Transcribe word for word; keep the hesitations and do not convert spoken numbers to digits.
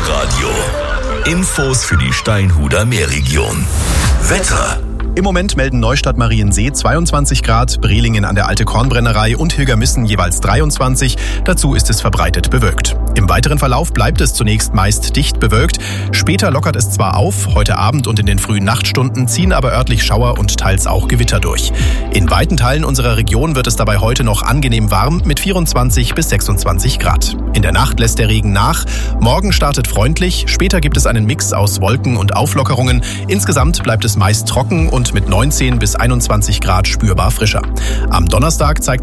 Meteoradio. Infos für die Steinhuder Meerregion. Wetter. Im Moment melden Neustadt Mariensee zweiundzwanzig Grad, Brelingen an der Alte Kornbrennerei und Hilgermissen jeweils dreiundzwanzig. Dazu ist es verbreitet bewölkt. Im weiteren Verlauf bleibt es zunächst meist dicht bewölkt. Später lockert es zwar auf, heute Abend und in den frühen Nachtstunden ziehen aber örtlich Schauer und teils auch Gewitter durch. In weiten Teilen unserer Region wird es dabei heute noch angenehm warm mit vierundzwanzig bis sechsundzwanzig Grad. In der Nacht lässt der Regen nach. Morgen startet freundlich, später gibt es einen Mix aus Wolken und Auflockerungen. Insgesamt bleibt es meist trocken und mit neunzehn bis einundzwanzig Grad spürbar frischer. Am Donnerstag zeigt